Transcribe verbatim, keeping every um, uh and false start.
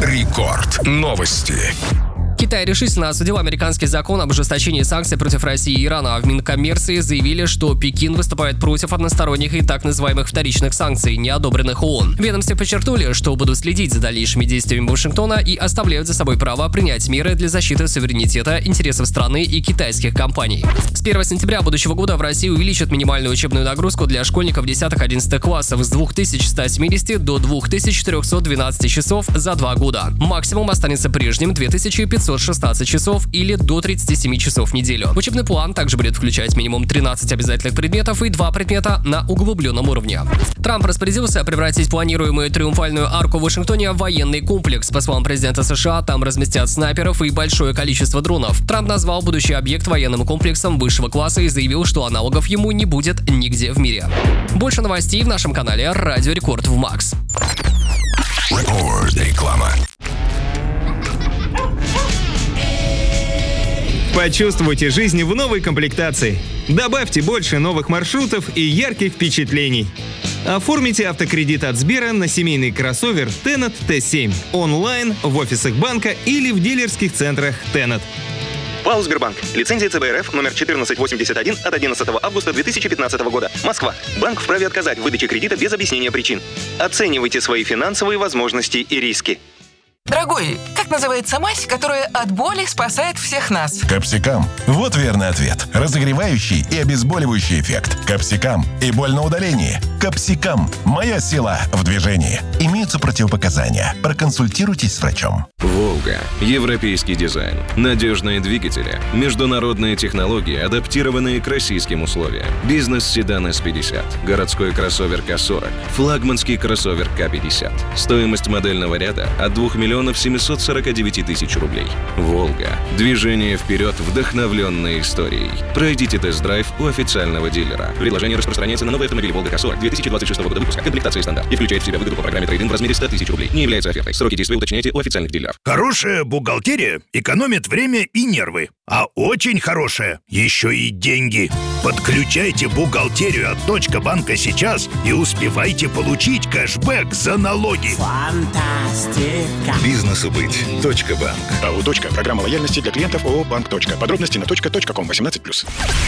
Рекорд. Новости. Китай решительно осудил американский закон об ужесточении санкций против России и Ирана, а в Минкоммерции заявили, что Пекин выступает против односторонних и так называемых вторичных санкций, не одобренных ООН. В ведомстве подчеркнули, что будут следить за дальнейшими действиями Вашингтона и оставляют за собой право принять меры для защиты суверенитета, интересов страны и китайских компаний. С первого сентября будущего года в России увеличат минимальную учебную нагрузку для школьников десятых-одиннадцатых классов с двух тысяч ста семидесяти до двух тысяч четырёхсот двенадцати часов за два года. Максимум останется прежним — две тысячи пятьсот шестнадцать часов или до тридцати семи часов в неделю. Учебный план также будет включать минимум тринадцать обязательных предметов и два предмета на углубленном уровне. Трамп распорядился превратить планируемую триумфальную арку в Вашингтоне в военный комплекс. По словам президента США, там разместят снайперов и большое количество дронов. Трамп назвал будущий объект военным комплексом высшего класса и заявил, что аналогов ему не будет нигде в мире. Больше новостей в нашем канале Радио Рекорд в Макс. Реклама. Почувствуйте жизнь в новой комплектации. Добавьте больше новых маршрутов и ярких впечатлений. Оформите автокредит от Сбера на семейный кроссовер Tennet Т семь онлайн, в офисах банка или в дилерских центрах Tennet. ПАО «Сбербанк». Лицензия Ц Б Р Ф номер четырнадцать восемьдесят один от одиннадцатого августа две тысячи пятнадцатого года. Москва. Банк вправе отказать в выдаче кредита без объяснения причин. Оценивайте свои финансовые возможности и риски. Дорогой, как называется мазь, которая от боли спасает всех нас? Капсикам. Вот верный ответ. Разогревающий и обезболивающий эффект. Капсикам. И боль на удалении. Капсикам. Моя сила в движении. Имеются противопоказания. Проконсультируйтесь с врачом. «Волга». Европейский дизайн. Надежные двигатели. Международные технологии, адаптированные к российским условиям. Бизнес-седан С пятьдесят. Городской кроссовер К сорок. Флагманский кроссовер К пятьдесят. Стоимость модельного ряда от двух миллионов семисот сорока девяти тысяч рублей. «Волга». Движение вперед, вдохновленное историей. Пройдите тест-драйв у официального дилера. Предложение распространяется на новые автомобили «Волга К сорок» две тысячи двадцать шестого года выпуска. Комплектация стандарт. И включает в себя выгоду по программе трейд-ин в размере ста тысяч рублей. Не является офертой. Сроки действия уточняйте у официальных дилеров. Хорошая бухгалтерия экономит время и нервы. А очень хорошая еще и деньги. Подключайте бухгалтерию от Точка банка сейчас и успевайте получить кэшбэк за налоги. Фантастика. Бизнесу быть. Точка банк. АО «Точка». Программа лояльности для клиентов ООО «Банк. Точка». Подробности на точка точка ком. восемнадцать плюс.